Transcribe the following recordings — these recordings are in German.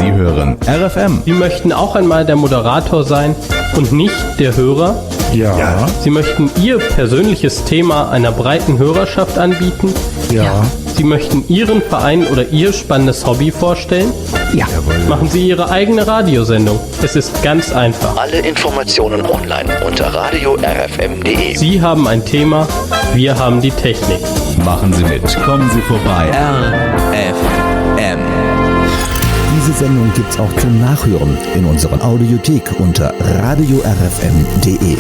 Sie hören RFM. Sie möchten auch einmal der Moderator sein und nicht der Hörer? Ja. Sie möchten Ihr persönliches Thema einer breiten Hörerschaft anbieten? Ja. Sie möchten Ihren Verein oder Ihr spannendes Hobby vorstellen? Ja. Machen Sie Ihre eigene Radiosendung. Es ist ganz einfach. Alle Informationen online unter radio-rfm.de. Sie haben ein Thema, wir haben die Technik. Machen Sie mit, kommen Sie vorbei. RFM. Diese Sendung gibt's auch zum Nachhören in unserer Audiothek unter radio-rfm.de.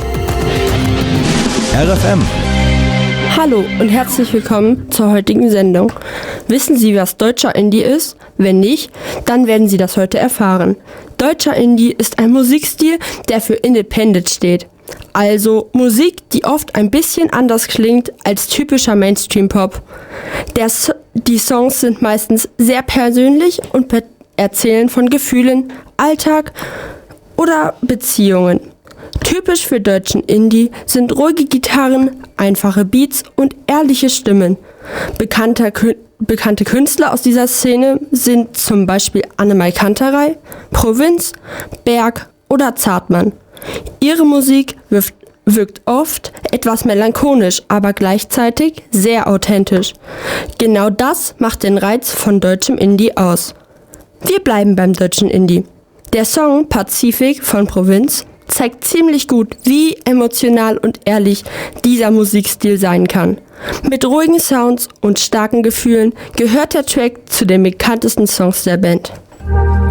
RFM. Hallo und herzlich willkommen zur heutigen Sendung. Wissen Sie, was deutscher Indie ist? Wenn nicht, dann werden Sie das heute erfahren. Deutscher Indie ist ein Musikstil, der für Independent steht. Also Musik, die oft ein bisschen anders klingt als typischer Mainstream-Pop. Die Songs sind meistens sehr persönlich und erzählen von Gefühlen, Alltag oder Beziehungen. Typisch für deutschen Indie sind ruhige Gitarren, einfache Beats und ehrliche Stimmen. Bekannte Künstler aus dieser Szene sind zum Beispiel Annemai Kanterei, Provinz, Berg oder Zartmann. Ihre Musik wirkt oft etwas melancholisch, aber gleichzeitig sehr authentisch. Genau das macht den Reiz von deutschem Indie aus. Wir bleiben beim deutschen Indie. Der Song Pazifik von Provinz zeigt ziemlich gut, wie emotional und ehrlich dieser Musikstil sein kann. Mit ruhigen Sounds und starken Gefühlen gehört der Track zu den bekanntesten Songs der Band.